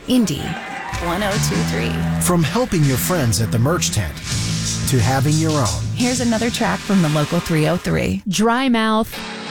Indy 1023. From helping your friends at the merch tent to having your own. Here's another track from the local 303. Dry Mouth.